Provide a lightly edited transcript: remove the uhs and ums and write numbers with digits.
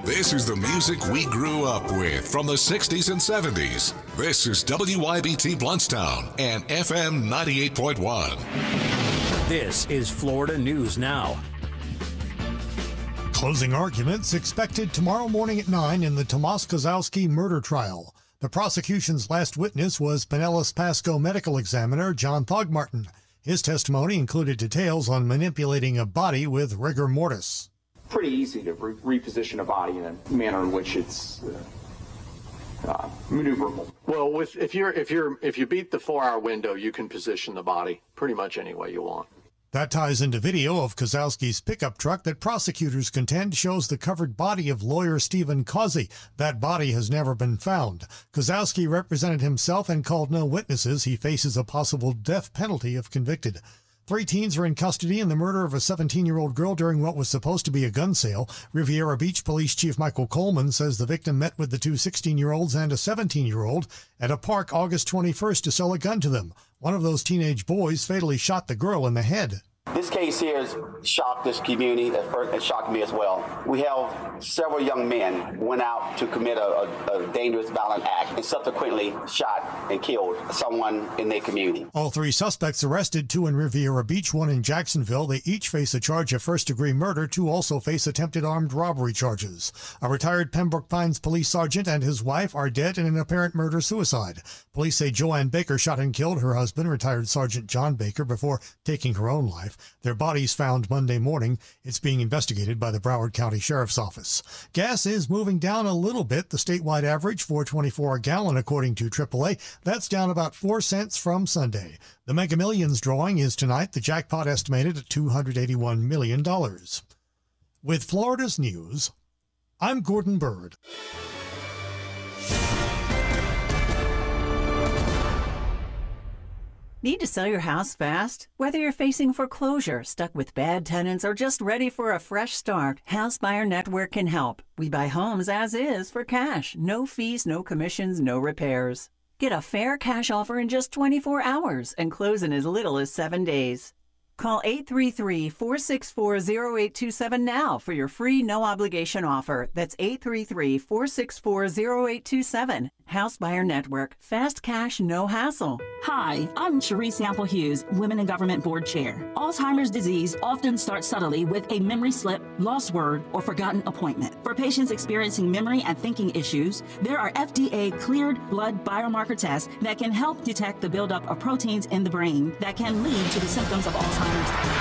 This is the music we grew up with from the 60s and 70s. This is WYBT Bluntstown and FM 98.1. This is Florida News Now. Closing arguments expected tomorrow morning at 9 in the Tomas Kozlowski murder trial. The prosecution's last witness was Pinellas Pasco medical examiner John Thogmartin. His testimony included details on manipulating a body with rigor mortis. Pretty easy to reposition a body in a manner in which it's maneuverable. Well, if you beat the 4-hour window, you can position the body pretty much any way you want. That ties into video of Kozlowski's pickup truck that prosecutors contend shows the covered body of lawyer Stephen Causey. That body has never been found. Kozlowski represented himself and called no witnesses. He faces a possible death penalty if convicted. 3 teens are in custody in the murder of a 17-year-old girl during what was supposed to be a gun sale. Riviera Beach Police Chief Michael Coleman says the victim met with the 2 16-year-olds and a 17-year-old at a park August 21st to sell a gun to them. One of those teenage boys fatally shot the girl in the head. This case here has shocked this community. It shocked me as well. We have several young men went out to commit a dangerous, violent act and subsequently shot and killed someone in their community. All 3 suspects arrested, 2 in Riviera Beach, 1 in Jacksonville. They each face a charge of first-degree murder. 2 also face attempted armed robbery charges. A retired Pembroke Pines police sergeant and his wife are dead in an apparent murder-suicide. Police say Joanne Baker shot and killed her husband, retired Sergeant John Baker, before taking her own life. Their bodies found Monday morning. It's being investigated by the Broward County Sheriff's Office. Gas is moving down a little bit. The statewide average, $4.24 a gallon, according to AAA. That's down about 4 cents from Sunday. The Mega Millions drawing is tonight. The jackpot estimated at $281 million. With Florida's news, I'm Gordon Bird. Need to sell your house fast? Whether you're facing foreclosure, stuck with bad tenants, or just ready for a fresh start, House Buyer Network can help. We buy homes as is for cash. No fees, no commissions, no repairs. Get a fair cash offer in just 24 hours and close in as little as 7 days. Call 833-464-0827 now for your free no-obligation offer. That's 833-464-0827. House Buyer Network. Fast cash, no hassle. Hi, I'm Cherise Sample Hughes, Women in Government Board Chair. Alzheimer's disease often starts subtly with a memory slip, lost word, or forgotten appointment. For patients experiencing memory and thinking issues, there are FDA-cleared blood biomarker tests that can help detect the buildup of proteins in the brain that can lead to the symptoms of Alzheimer's.